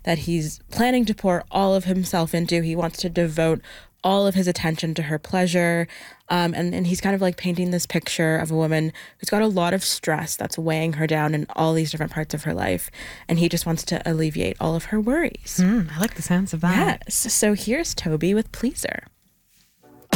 that he's planning to pour all of himself into. He wants to devote all of his attention to her pleasure. And he's kind of like painting this picture of a woman who's got a lot of stress that's weighing her down in all these different parts of her life. And he just wants to alleviate all of her worries. I like the sounds of that. Yes. So here's Toby with Pleaser.